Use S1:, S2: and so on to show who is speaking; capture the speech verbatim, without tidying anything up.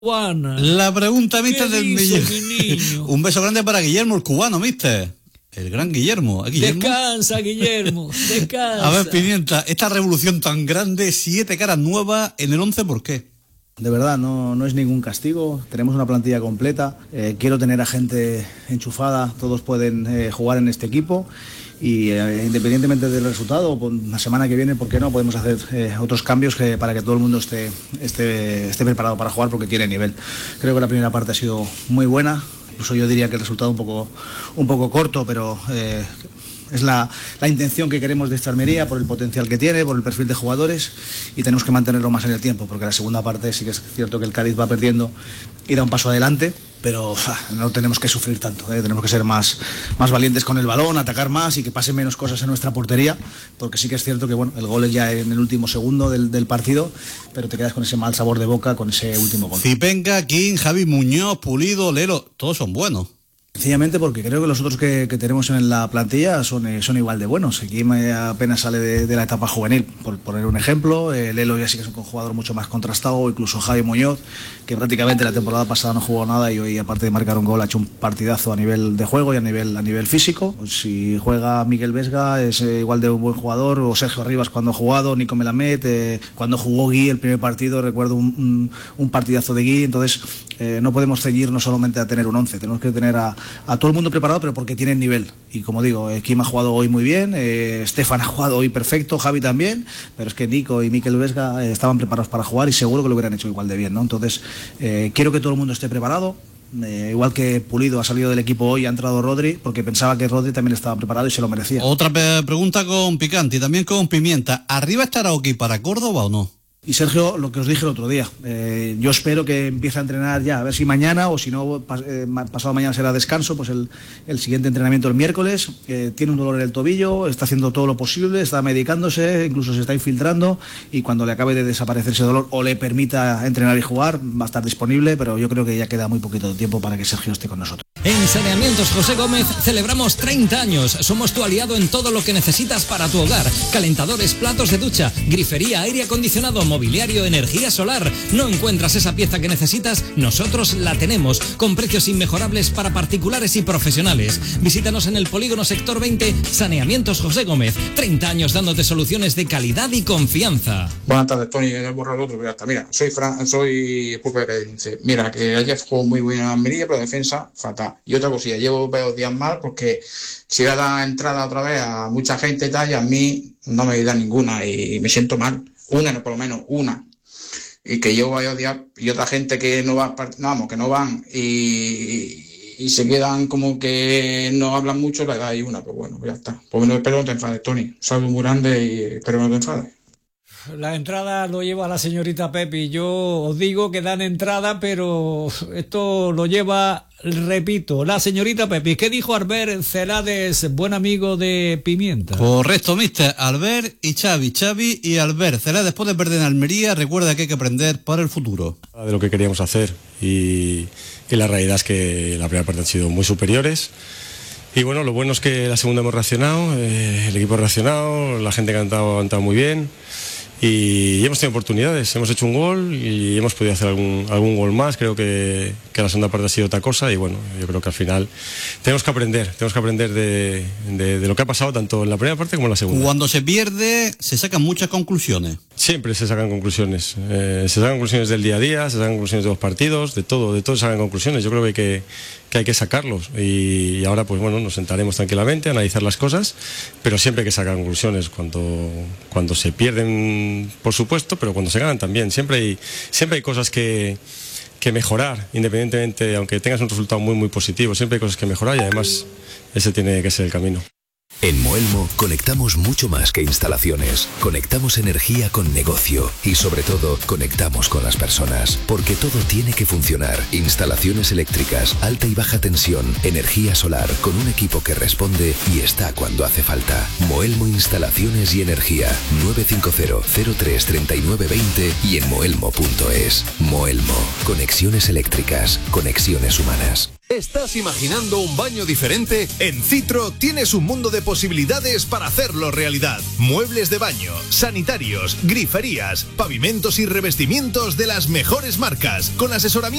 S1: Cubana.
S2: La pregunta, mister, del
S1: dice,
S2: millón. Un beso grande para Guillermo, el cubano, mister. El gran Guillermo. Guillermo.
S1: Descansa, Guillermo, descansa.
S2: A ver, Pimienta, esta revolución tan grande, siete caras nuevas en el once, ¿por qué?
S3: De verdad, no, no es ningún castigo, tenemos una plantilla completa, eh, quiero tener a gente enchufada, todos pueden eh, jugar en este equipo y eh, independientemente del resultado, pues, la semana que viene, ¿por qué no? Podemos hacer eh, otros cambios que, para que todo el mundo esté, esté, esté preparado para jugar porque tiene nivel. Creo que la primera parte ha sido muy buena, incluso yo diría que el resultado un poco, un poco corto, pero... Eh, Es la, la intención que queremos de esta Almería por el potencial que tiene, por el perfil de jugadores y tenemos que mantenerlo más en el tiempo porque la segunda parte sí que es cierto que el Cádiz va perdiendo y da un paso adelante, pero uf, no tenemos que sufrir tanto, ¿eh? Tenemos que ser más, más valientes con el balón, atacar más y que pasen menos cosas en nuestra portería porque sí que es cierto que bueno, el gol es ya en el último segundo del, del partido, pero te quedas con ese mal sabor de boca con ese último gol.
S2: Zipenka, King, Javi Muñoz, Pulido, Lelo, todos son buenos.
S3: Sencillamente porque creo que los otros que, que tenemos en la plantilla son, eh, son igual de buenos. Aquí apenas sale de, de la etapa juvenil, por poner un ejemplo. Eh, Lelo ya sí que es un jugador mucho más contrastado, incluso Javi Muñoz, que prácticamente la temporada pasada no jugó nada y hoy, aparte de marcar un gol, ha hecho un partidazo a nivel de juego y a nivel, a nivel físico. Si juega Miguel Vesga es eh, igual de un buen jugador, o Sergio Arribas cuando ha jugado, Nico Melamed, eh, cuando jugó Gui el primer partido, recuerdo un, un, un partidazo de Gui. Entonces eh, no podemos ceñirnos solamente a tener un once, tenemos que tener a a todo el mundo preparado, pero porque tienen nivel. Y como digo, eh, Kim ha jugado hoy muy bien, eh, Stefan ha jugado hoy perfecto, Javi también, pero es que Nico y Mikel Vesga eh, estaban preparados para jugar y seguro que lo hubieran hecho igual de bien, ¿no? Entonces, eh, quiero que todo el mundo esté preparado. Eh, igual que Pulido ha salido del equipo hoy, ha entrado Rodri, porque pensaba que Rodri también estaba preparado y se lo merecía.
S2: Otra pe- pregunta con picante y también con Pimienta. ¿Arriba estará OK para Córdoba o no?
S3: Y Sergio, lo que os dije el otro día, eh, yo espero que empiece a entrenar ya, a ver si mañana o si no, pas, eh, pasado mañana será descanso, pues el, el siguiente entrenamiento el miércoles. Eh, tiene un dolor en el tobillo, está haciendo todo lo posible, está medicándose, incluso se está infiltrando y cuando le acabe de desaparecer ese dolor o le permita entrenar y jugar, va a estar disponible, pero yo creo que ya queda muy poquito tiempo para que Sergio esté con nosotros.
S4: En Saneamientos José Gómez celebramos treinta años. Somos tu aliado en todo lo que necesitas para tu hogar. Calentadores, platos de ducha, grifería, aire acondicionado, mobiliario, energía solar. ¿No encuentras esa pieza que necesitas? Nosotros la tenemos, con precios inmejorables para particulares y profesionales. Visítanos en el Polígono Sector veinte, Saneamientos José Gómez. treinta años dándote soluciones de calidad y confianza.
S5: Buenas tardes, Tony. He borrado otro, pero ya está. Mira, soy Fran, soy Pupe que dice, mira, que ayer jugó muy buena en Almería, pero defensa fatal. Y otra cosilla, llevo varios días mal porque si voy a dar entrada otra vez a mucha gente y tal, y a mí no me da ninguna y me siento mal. Una, no, por lo menos una. Y que llevo varios días y otra gente que no va, no, vamos, que no van y, y se quedan como que no hablan mucho, le da ahí una, pues bueno, pues ya está. Pues bueno, espero no te enfades, Tony. Salud muy grande y espero no te enfades.
S1: La entrada lo lleva la señorita Pepi. Yo os digo que dan entrada, pero esto lo lleva, repito, la señorita Pepi. ¿Qué dijo Albert Celades, buen amigo de Pimienta?
S2: Correcto, mister. Albert y Xavi. Xavi y Albert Celades, después de perder en Almería, recuerda que hay que aprender para el futuro.
S6: De lo que queríamos hacer y, y la realidad es que la primera parte han sido muy superiores. Y bueno, lo bueno es que la segunda hemos reaccionado, eh, el equipo ha reaccionado, la gente que ha entrado, ha entrado muy bien. Y hemos tenido oportunidades, hemos hecho un gol y hemos podido hacer algún, algún gol más. Creo que, que la segunda parte ha sido otra cosa y bueno, yo creo que al final tenemos que aprender, tenemos que aprender de, de, de lo que ha pasado tanto en la primera parte como en la segunda.
S2: Cuando se pierde, se sacan muchas conclusiones.
S6: Siempre se sacan conclusiones, eh, se sacan conclusiones del día a día, se sacan conclusiones de los partidos, de todo, de todo se sacan conclusiones. Yo creo que hay que, que, hay que sacarlos y, y ahora pues bueno, nos sentaremos tranquilamente a analizar las cosas, pero siempre hay que sacar conclusiones cuando, cuando se pierden, por supuesto, pero cuando se ganan también. Siempre hay, siempre hay cosas que, que mejorar, independientemente, aunque tengas un resultado muy muy positivo, siempre hay cosas que mejorar y además ese tiene que ser el camino.
S7: En Moelmo conectamos mucho más que instalaciones. Conectamos energía con negocio y sobre todo conectamos con las personas. Porque todo tiene que funcionar. Instalaciones eléctricas, alta y baja tensión, energía solar, con un equipo que responde y está cuando hace falta. Moelmo Instalaciones y Energía. nueve cinco cero, cero tres, tres nueve dos cero y en moelmo punto es. Moelmo. Conexiones eléctricas. Conexiones humanas.
S8: ¿Estás imaginando un baño diferente? En Citro tienes un mundo de posibilidades para hacerlo realidad. Muebles de baño, sanitarios, griferías, pavimentos y revestimientos de las mejores marcas, con asesoramiento